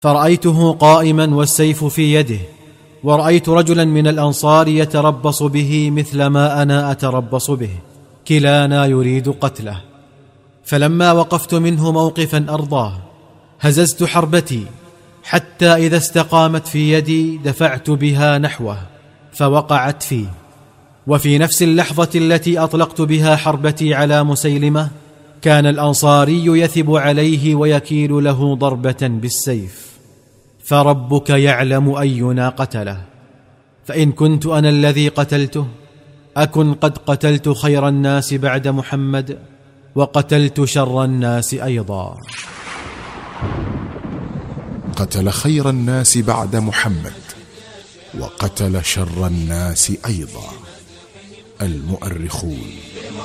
فرأيته قائما والسيف في يده، ورأيت رجلا من الأنصار يتربص به مثل ما أنا أتربص به، كلانا يريد قتله. فلما وقفت منه موقفا أرضاه هززت حربتي حتى إذا استقامت في يدي دفعت بها نحوه فوقعت فيه. وفي نفس اللحظة التي أطلقت بها حربتي على مسيلمة كان الأنصاري يثب عليه ويكيل له ضربة بالسيف، فربك يعلم أينا قتله، فإن كنت أنا الذي قتلته أكن قد قتلت خير الناس بعد محمد، وقتلت شر الناس أيضا. قتل خير الناس بعد محمد وقتل شر الناس أيضا. المؤرخون.